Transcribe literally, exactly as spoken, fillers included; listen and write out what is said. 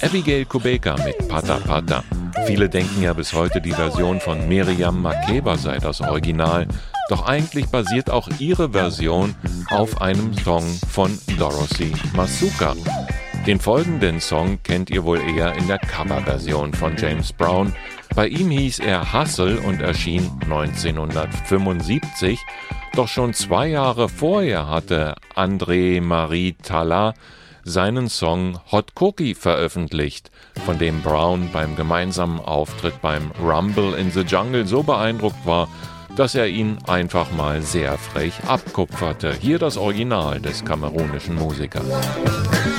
Abigail Kubeka mit Pata Pata. Viele denken ja bis heute, die Version von Miriam Makeba sei das Original. Doch eigentlich basiert auch ihre Version auf einem Song von Dorothy Masuka. Den folgenden Song kennt ihr wohl eher in der Coverversion von James Brown. Bei ihm hieß er Hustle und erschien neunzehnhundertfünfundsiebzig. Doch schon zwei Jahre vorher hatte André Marie Talla seinen Song Hot Cookie veröffentlicht, von dem Brown beim gemeinsamen Auftritt beim Rumble in the Jungle so beeindruckt war, dass er ihn einfach mal sehr frech abkupferte. Hier das Original des kamerunischen Musikers.